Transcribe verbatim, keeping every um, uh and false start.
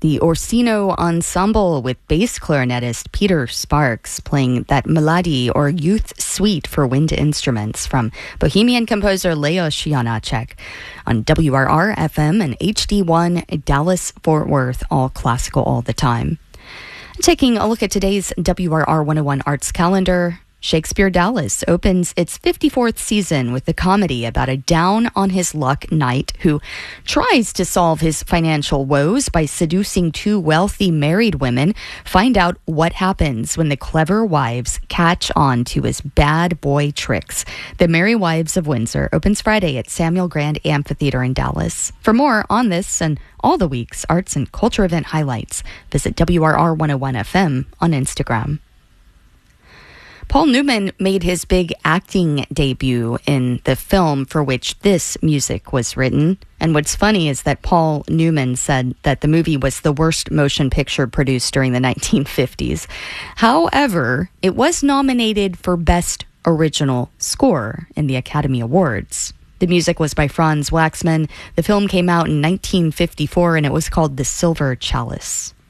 the Orsino Ensemble with bass clarinetist Peter Sparks playing that Melody or Youth Suite for wind instruments from Bohemian composer Leos Janáček on W R R F M and H D one Dallas-Fort Worth, all classical all the time. Taking a look at today's W R R one oh one Arts calendar, Shakespeare Dallas opens its fifty-fourth season with a comedy about a down-on-his-luck knight who tries to solve his financial woes by seducing two wealthy married women. Find out what happens when the clever wives catch on to his bad boy tricks. The Merry Wives of Windsor opens Friday at Samuel Grand Amphitheater in Dallas. For more on this and all the week's arts and culture event highlights, visit W R R one oh one F M on Instagram. Paul Newman made his big acting debut in the film for which this music was written. And what's funny is that Paul Newman said that the movie was the worst motion picture produced during the nineteen fifties. However, it was nominated for Best Original Score in the Academy Awards. The music was by Franz Waxman. The film came out in nineteen fifty-four and it was called The Silver Chalice.